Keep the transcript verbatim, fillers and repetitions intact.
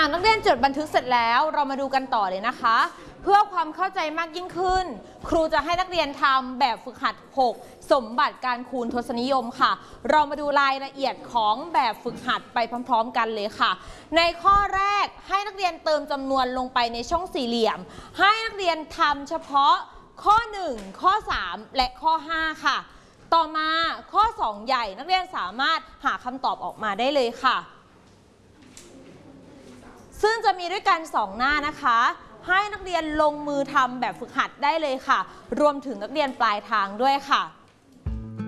ากนักเรียนจดบันทึกเสร็จแล้วเรามาดูกันต่อเลยนะคะเพื่อความเข้าใจมากยิ่งขึ้นครูจะให้นักเรียนทำแบบฝึกหัดหกสมบัติการคูณทศนิยมค่ะเรามาดูรายละเอียดของแบบฝึกหัดไปพร้อมๆกันเลยค่ะในข้อแรกให้นักเรียนเติมจำนวนลงไปในช่องสี่เหลี่ยมให้นักเรียนทำเฉพาะข้อหนึ่งข้อสามและข้อห้าค่ะต่อมาข้อสองใหญ่นักเรียนสามารถหาคำตอบออกมาได้เลยค่ะซึ่งจะมีด้วยกันสองหน้านะคะให้นักเรียนลงมือทำแบบฝึกหัดได้เลยค่ะรวมถึงนักเรียนปลายทางด้วยค่ะ